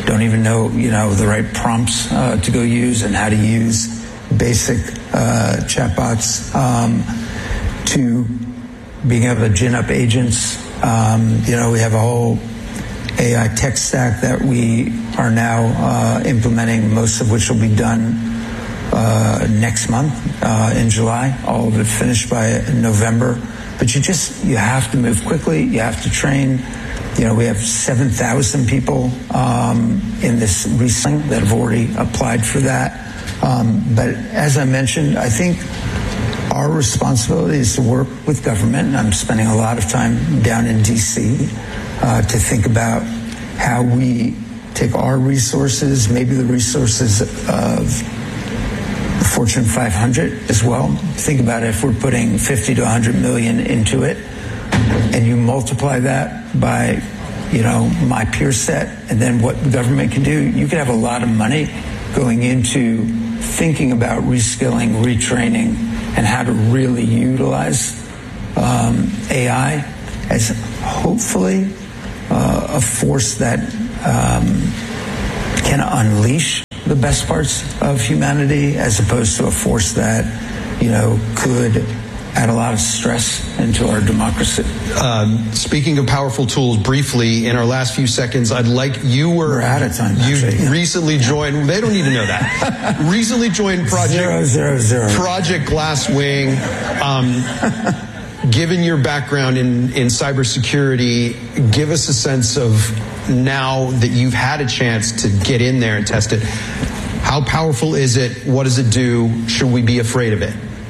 don't even know, you know, the right prompts uh, to go use and how to use basic uh, chatbots, um, to being able to gin up agents. Um, you know, we have a whole A I tech stack that we are now uh, implementing, most of which will be done uh, next month uh, in July, all of it finished by November. But you just, you have to move quickly. You have to train. You know, we have seven thousand people um, in this reselling that have already applied for that. Um, but as I mentioned, I think our responsibility is to work with government, and I'm spending a lot of time down in D C uh, to think about how we take our resources, maybe the resources of the Fortune five hundred as well. Think about it, if we're putting fifty to one hundred million into it, and you multiply that by, you know, my peer set, and then what the government can do, you could have a lot of money going into thinking about reskilling, retraining, and how to really utilize um, A I as hopefully uh, a force that um, can unleash the best parts of humanity, as opposed to a force that, you know, could add a lot of stress into our democracy. Um, speaking of powerful tools, briefly, in our last few seconds, I'd like you were... We're out of time, You actually, yeah. recently joined... They don't need to know that. recently joined Project... Zero, zero, zero. Project Glasswing. Um, given your background in, in cybersecurity, give us a sense of, now that you've had a chance to get in there and test it, how powerful is it? What does it do? Should we be afraid of it?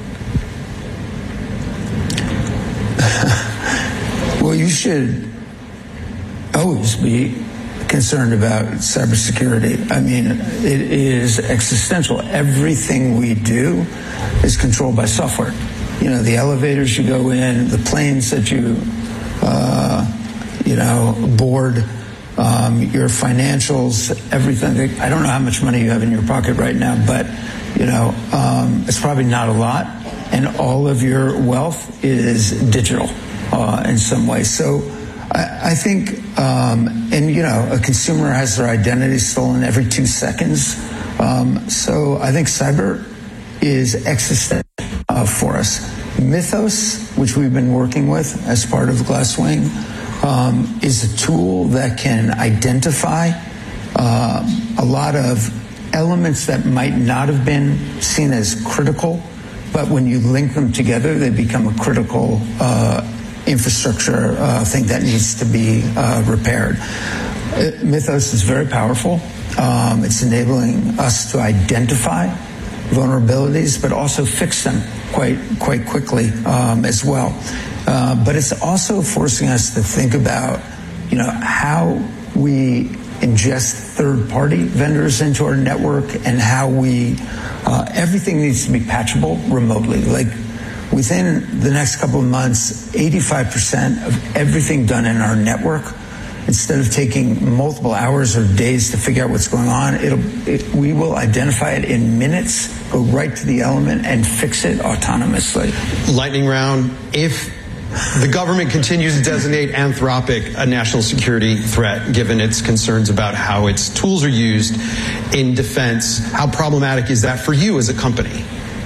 Well, you should always be concerned about cybersecurity. I mean, it is existential. Everything we do is controlled by software. You know, the elevators you go in, the planes that you, uh, you know, board, um, your financials, everything. I don't know how much money you have in your pocket right now, but, you know, um, it's probably not a lot. And all of your wealth is digital uh, in some way. So I, I think, um, and you know, a consumer has their identity stolen every two seconds. Um, so I think cyber is existential uh, for us. Mythos, which we've been working with as part of Glasswing, um, is a tool that can identify uh, a lot of elements that might not have been seen as critical, but when you link them together, they become a critical uh, infrastructure uh, thing that needs to be uh, repaired. Uh, Mythos is very powerful. Um, it's enabling us to identify vulnerabilities, but also fix them quite quite quickly um, as well. Uh, but it's also forcing us to think about, you know, how we ingest third-party vendors into our network, and how we, uh, everything needs to be patchable remotely. Like, within the next couple of months, eighty-five percent of everything done in our network, instead of taking multiple hours or days to figure out what's going on, it'll, it, we will identify it in minutes, go right to the element, and fix it autonomously. Lightning round. If the government continues to designate Anthropic a national security threat, given its concerns about how its tools are used in defense, how problematic is that for you as a company?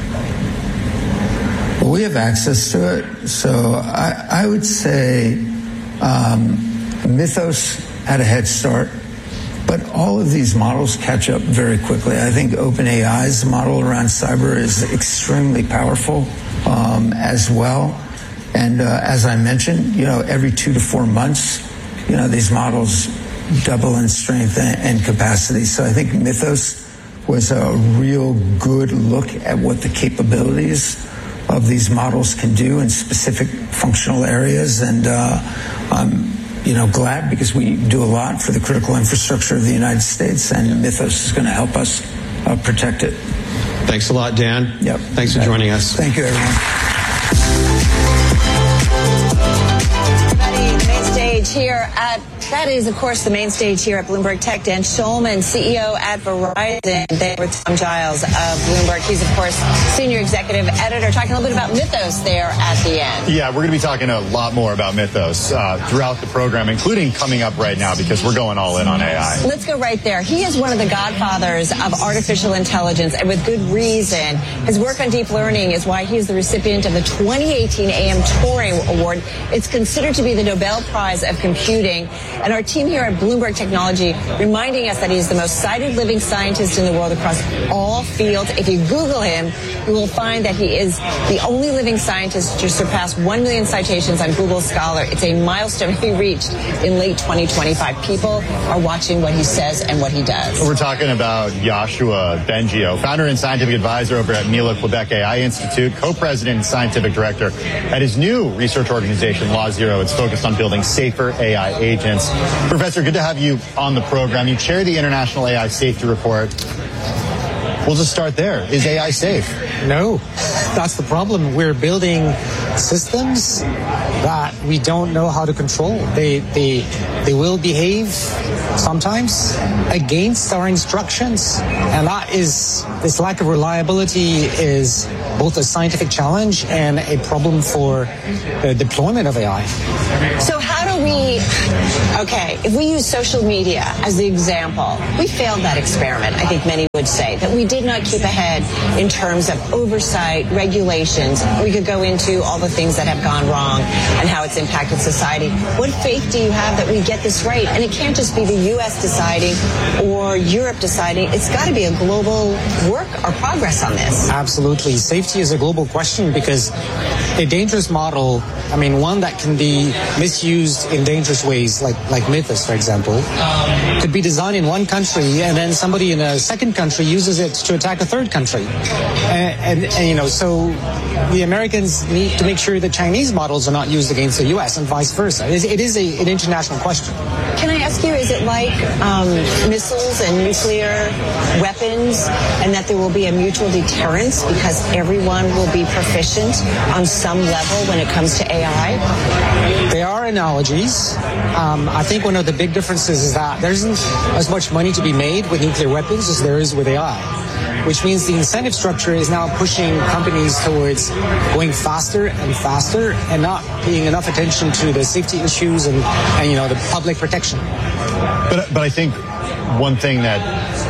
Well, we have access to it. So I, I would say um, Mythos had a head start, but all of these models catch up very quickly. I think OpenAI's model around cyber is extremely powerful um, as well. And uh, as I mentioned, you know, every two to four months, you know, these models double in strength and, and capacity. So I think Mythos was a real good look at what the capabilities of these models can do in specific functional areas. And uh, I'm, you know, glad, because we do a lot for the critical infrastructure of the United States, and yeah. Mythos is going to help us uh, protect it. Thanks a lot, Dan. Yep. Thanks for joining us. Thank you, everyone. Everybody, main stage here at That is, of course, the main stage here at Bloomberg Tech. Dan Schulman, C E O at Verizon. They were Tom Giles of Bloomberg. He's, of course, senior executive editor, talking a little bit about Mythos there at the end. Yeah, we're going to be talking a lot more about Mythos uh, throughout the program, including coming up right now, because we're going all in on A I. Let's go right there. He is one of the godfathers of artificial intelligence, and with good reason. His work on deep learning is why he is the recipient of the twenty eighteen A M Turing Award. It's considered to be the Nobel Prize of Computing. And our team here at Bloomberg Technology reminding us that he is the most cited living scientist in the world across all fields. If you Google him, you will find that he is the only living scientist to surpass one million citations on Google Scholar. It's a milestone he reached in late twenty twenty-five. People are watching what he says and what he does. We're talking about Yoshua Bengio, founder and scientific advisor over at Mila Quebec A I Institute, co-president and scientific director at his new research organization, Law Zero. It's focused on building safer A I agents. Professor, good to have you on the program. You chair the International A I Safety Report. We'll just start there. Is A I safe? No, that's the problem. We're building systems that we don't know how to control. They they they will behave sometimes against our instructions, and that is this lack of reliability is both a scientific challenge and a problem for the deployment of A I. So how do we, okay, if we use social media as the example, we failed that experiment, I think many would say, that we did not keep ahead in terms of oversight, regulations. We could go into all the things that have gone wrong and how it's impacted society. What faith do you have that we get this right? And it can't just be the U S deciding or Europe deciding. It's got to be a global work or progress on this. Absolutely. Safety is a global question because a dangerous model, I mean, one that can be misused in dangerous ways, like, like Mythos, for example, could be designed in one country and then somebody in a second country uses it to attack a third country. And, and, and you know, so the Americans need to make sure the Chinese models are not used against the U S and vice versa. It is, it is a, an international question. Can I ask you, is it like um, missiles and nuclear weapons, and that there will be a mutual deterrence because everyone will be proficient on some level when it comes to A I? There are analogies. Um, I think one of the big differences is that there isn't as much money to be made with nuclear weapons as there is with A I, which means the incentive structure is now pushing companies towards going faster and faster and not paying enough attention to the safety issues and, and you know, the public protection. But, but I think one thing that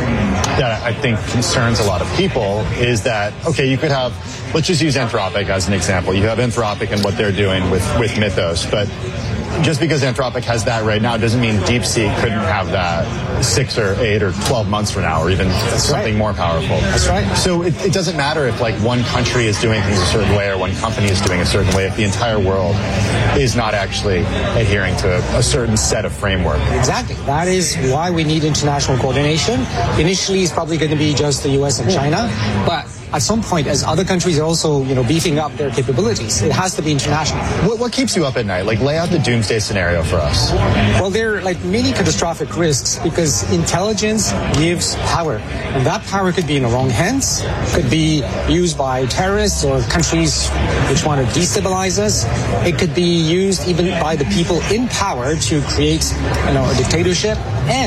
that I think concerns a lot of people is that, okay, you could have, let's just use Anthropic as an example. You have Anthropic and what they're doing with, with Mythos, but just because Anthropic has that right now doesn't mean DeepSeek couldn't have that six or eight or twelve months from now, or even That's something right. more powerful. That's right. So it, it doesn't matter if like one country is doing things a certain way or one company is doing a certain way if the entire world is not actually adhering to a, a certain set of framework. Exactly. That is why we need international coordination. Initially, it's probably going to be just the U S and China, but at some point, as other countries are also, you know, beefing up their capabilities, it has to be international. What, what keeps you up at night? Like, lay out the doomsday scenario for us. Well, there are like many catastrophic risks because intelligence gives power. And that power could be in the wrong hands, could be used by terrorists or countries which want to destabilize us. It could be used even by the people in power to create, you know, a dictatorship.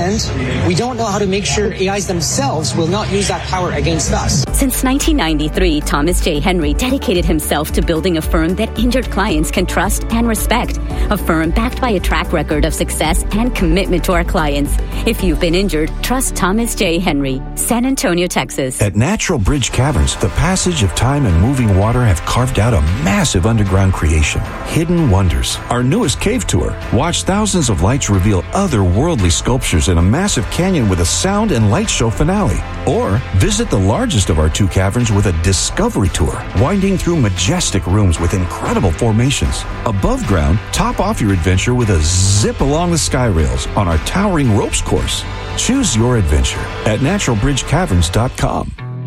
And we don't know how to make sure A Is themselves will not use that power against us. Since nineteen ninety-three, Thomas J. Henry dedicated himself to building a firm that injured clients can trust and respect. A firm backed by a track record of success and commitment to our clients. If you've been injured, trust Thomas J. Henry, San Antonio, Texas. At Natural Bridge Caverns, the passage of time and moving water have carved out a massive underground creation, Hidden Wonders. Our newest cave tour. Watch thousands of lights reveal otherworldly sculptures in a massive canyon with a sound and light show finale. Or visit the largest of our two caverns with a discovery tour, winding through majestic rooms with incredible formations. Above ground, top off your adventure with a zip along the sky rails on our towering ropes course. Choose your adventure at natural bridge caverns dot com.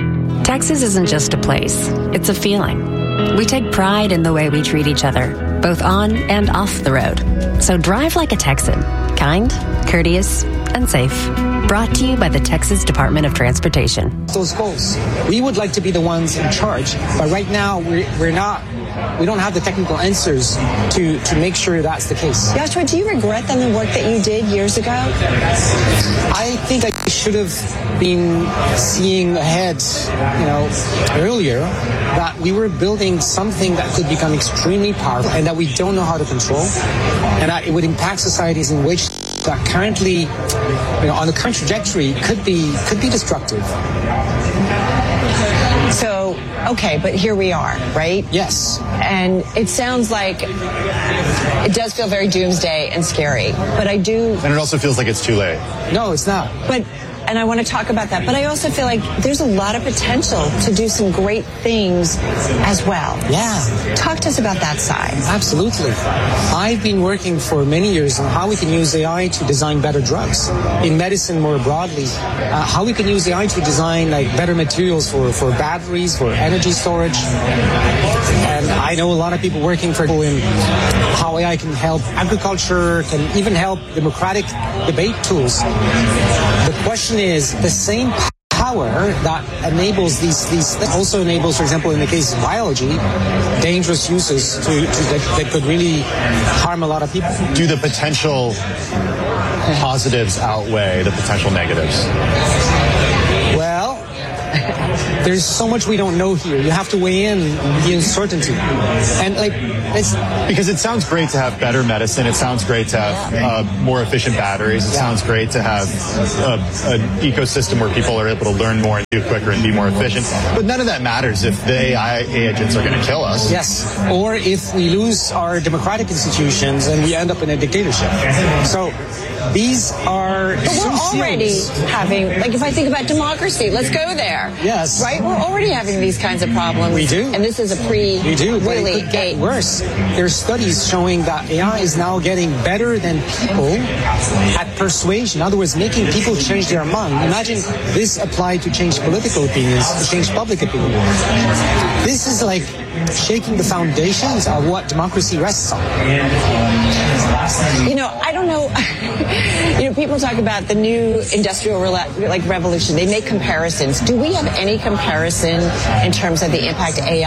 Texas isn't just a place, it's a feeling. We take pride in the way we treat each other, both on and off the road. So drive like a Texan, kind, courteous, and safe. Brought to you by the Texas Department of Transportation. Those goals. We would like to be the ones in charge, but right now we're, we're not we don't have the technical answers to, to make sure that's the case. Joshua, do you regret then the work that you did years ago? I think I should have been seeing ahead, you know, earlier, that we were building something that could become extremely powerful and that we don't know how to control, and that it would impact societies in which that currently, you know, on the current trajectory could be could be destructive. So, okay, but here we are, right? Yes. And it sounds like it does feel very doomsday and scary, but I do... And it also feels like it's too late. No, it's not. But, and I want to talk about that, but I also feel like there's a lot of potential to do some great things as well. Yeah. Talk to us about that side. Absolutely. I've been working for many years on how we can use A I to design better drugs. In medicine more broadly, uh, how we can use A I to design like better materials for, for batteries, for energy storage. And I know a lot of people working for in how A I can help agriculture, can even help democratic debate tools. The question is the same power that enables these these also enables, for example, in the case of biology, dangerous uses to, to that, that could really harm a lot of people. Do the potential positives outweigh the potential negatives? Well, there's so much we don't know here. You have to weigh in the uncertainty. And like, it's because it sounds great to have better medicine. It sounds great to have uh, more efficient batteries. It yeah. sounds great to have a, an ecosystem where people are able to learn more and do quicker and be more efficient. But none of that matters if the A I agents are going to kill us. Yes. Or if we lose our democratic institutions and we end up in a dictatorship. So these are But we're already serious. having, like if I think about democracy, let's go there. Yes. Right? We're already having these kinds of problems. We do. And this is a pre We do, but really it could get worse. There's studies showing that A I is now getting better than people at persuasion. In other words, making people change their mind. Imagine this applied to change political opinions, to change public opinion. This is like shaking the foundations of what democracy rests on. You know, I don't know. You know, people talk about the new industrial like revolution. They make comparisons. Do we have any comparison in terms of the impact of A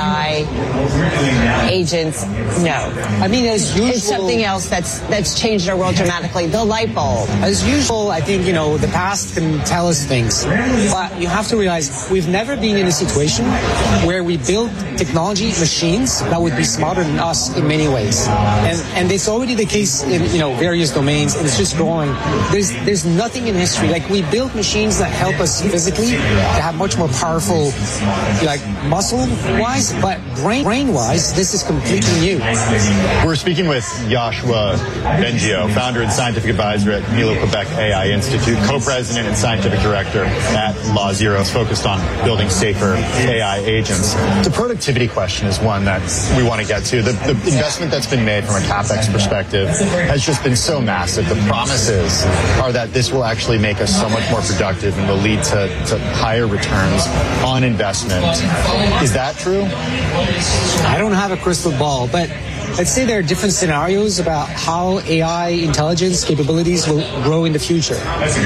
I agents? No. I mean, as usual, it's something else that's that's changed our world dramatically. The light bulb. As usual, I think, you know, the past can tell us things, but you have to realize we've never been in a situation where we build technology machines that would be smarter than us in many ways, and and it's already the case in, you know, various domains, and it's just growing. There's there's nothing in history like we build machines that help us physically to have much more powerful, like muscle wise, but brain brain wise, this is completely new. We're speaking with Joshua Bengio, founder and scientific advisor at Milo Quebec A I Institute, co-president and scientific director at Law Zero, focused on building safer A I agents. The productivity question is one that we want to get to. The, the investment that's been made from a CapEx perspective has just been so massive. The promises are that this will actually make us so much more productive and will lead to, to higher returns on investment. Is that true? I don't have a crystal ball, but let's say there are different scenarios about how A I intelligence capabilities will grow in the future.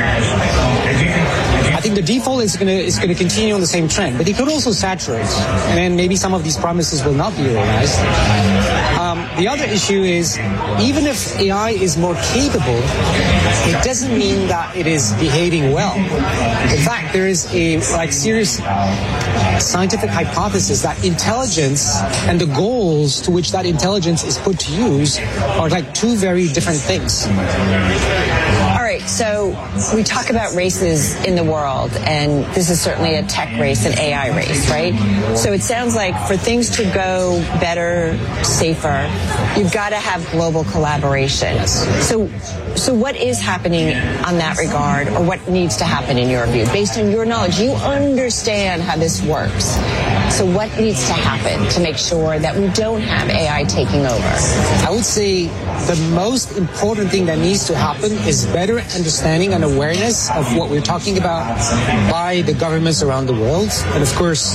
I think the default is going to is going to continue on the same trend, but it could also saturate, and then maybe some of these promises will not be realized. Um, the other issue is, even if A I is more capable, it doesn't mean that it is behaving well. In fact, there is a like serious scientific hypothesis that intelligence and the goals to which that intelligence is put to use are like two very different things. All right, so we talk about races in the world, and this is certainly a tech race, an A I race, right? So it sounds like for things to go better, safer, you've got to have global collaboration. So, so what is happening on that regard, or what needs to happen in your view? Based on your knowledge, you understand how this works. So what needs to happen to make sure that we don't have A I taking over? I would say the most important thing that needs to happen is better understanding and awareness of what we're talking about by the governments around the world. And of course,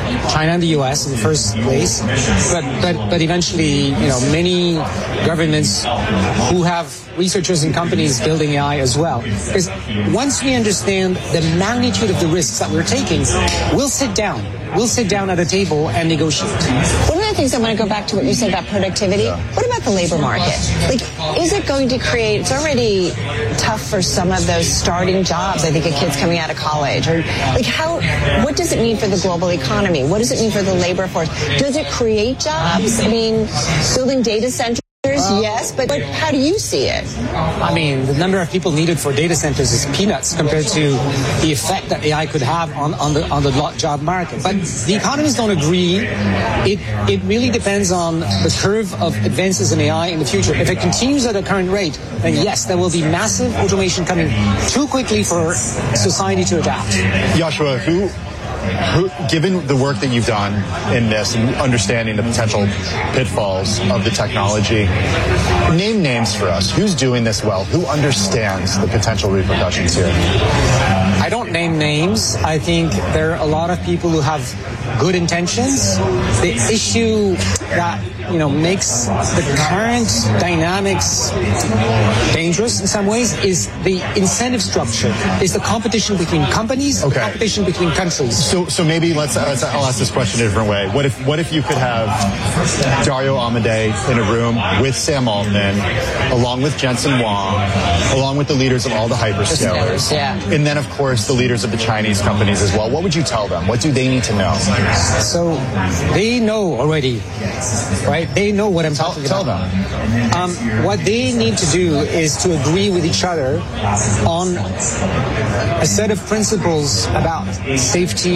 China and the U S in the first place, but but but eventually, you know, many governments who have researchers and companies building A I as well. Because once we understand the magnitude of the risks that we're taking, we'll sit down. We'll sit down at a table and negotiate. One of the things I want to go back to what you said about productivity. What about the labor market? Like, is it going to create, it's already tough for some of those starting jobs, I think, of kids coming out of college. Or, like, how, what does it mean for the global economy? What does it mean for the labor force? Does it create jobs? I mean, building data centers? Yes, but, but how do you see it? I mean, the number of people needed for data centers is peanuts compared to the effect that A I could have on, on the on the job market. But the economists don't agree. It it really depends on the curve of advances in A I in the future. If it continues at the current rate, then yes, there will be massive automation coming too quickly for society to adapt. Joshua, who... Who, given the work that you've done in this and understanding the potential pitfalls of the technology, name names for us. Who's doing this well? Who understands the potential repercussions here? I don't name names. I think there are a lot of people who have good intentions. The issue that, you know, makes the current dynamics dangerous in some ways is the incentive structure, is the competition between companies, okay. the competition between countries. So, so maybe let's, let's I'll ask this question a different way. What if what if you could have Dario Amodei in a room with Sam Altman, along with Jensen Huang, along with the leaders of all the hyperscalers, yeah. and then of course the leaders of the Chinese companies as well? What would you tell them? What do they need to know? So they know already, right? They know what I'm tell, talking tell about. Tell them. Um, what they need to do is to agree with each other on a set of principles about safety